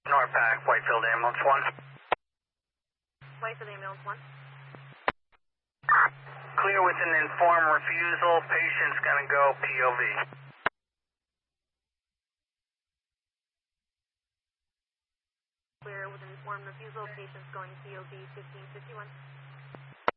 NORPAC, Whitefield Ambulance 1. Whitefield Ambulance 1. Clear with an informed refusal. Patient's going to go POV. Clear with an informed refusal. Patient's going POV 1551.